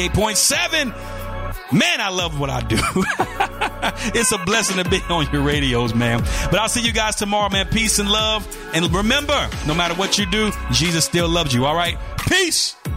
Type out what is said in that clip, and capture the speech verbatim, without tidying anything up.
eight point seven. Man, I love what I do. It's a blessing to be on your radios, man. But I'll see you guys tomorrow, man. Peace and love. And remember, no matter what you do, Jesus still loves you. All right? Peace.